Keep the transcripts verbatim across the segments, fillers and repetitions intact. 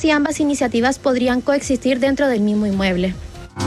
si ambas iniciativas podrían coexistir dentro del mismo inmueble.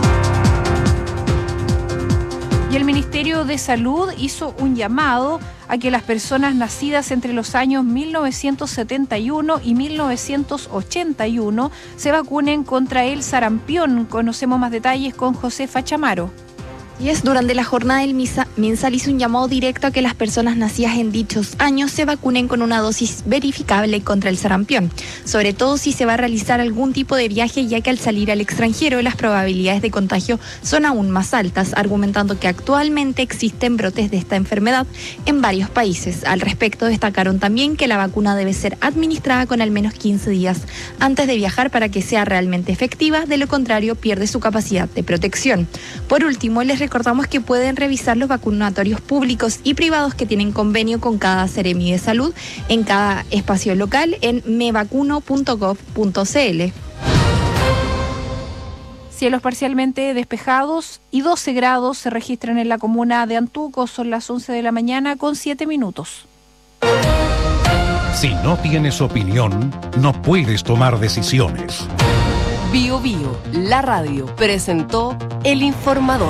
Y el Ministerio de Salud hizo un llamado a que las personas nacidas entre los años mil novecientos setenta y uno y mil novecientos ochenta y uno se vacunen contra el sarampión. Conocemos más detalles con Josefa Chamaro. Y es durante la jornada del misa, MinSal hizo un llamado directo a que las personas nacidas en dichos años se vacunen con una dosis verificable contra el sarampión, sobre todo si se va a realizar algún tipo de viaje, ya que al salir al extranjero las probabilidades de contagio son aún más altas, argumentando que actualmente existen brotes de esta enfermedad en varios países. Al respecto, destacaron también que la vacuna debe ser administrada con al menos quince días antes de viajar para que sea realmente efectiva, de lo contrario pierde su capacidad de protección. Por último, les recordamos que pueden revisar los vacunatorios públicos y privados que tienen convenio con cada Seremi de Salud en cada espacio local en me vacuno punto gov punto c l. Cielos parcialmente despejados y doce grados se registran en la comuna de Antuco. Son las once de la mañana con siete minutos. Si no tienes opinión, no puedes tomar decisiones. Bio Bio, la radio, presentó El Informador.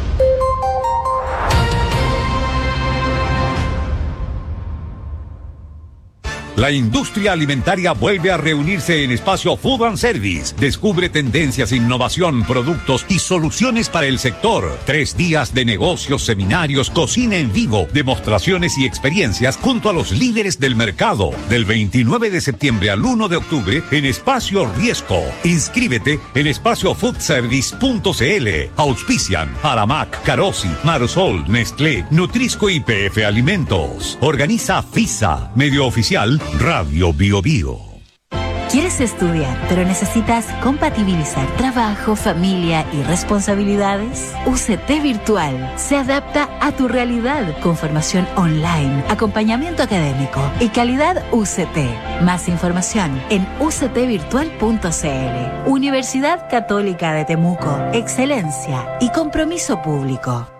La industria alimentaria vuelve a reunirse en Espacio Food and Service. Descubre tendencias, innovación, productos y soluciones para el sector. Tres días de negocios, seminarios, cocina en vivo, demostraciones y experiencias junto a los líderes del mercado. Del veintinueve de septiembre al uno de octubre en Espacio Riesco. Inscríbete en espacio food service punto c l. Auspician Aramac, Carosi, Marsol, Nestlé, Nutrisco y P F Alimentos. Organiza FISA, medio oficial Radio Bio Bio. ¿Quieres estudiar, pero necesitas compatibilizar trabajo, familia y responsabilidades? U C T Virtual se adapta a tu realidad con formación online, acompañamiento académico y calidad U C T. Más información en u c t virtual punto c l. Universidad Católica de Temuco. Excelencia y compromiso público.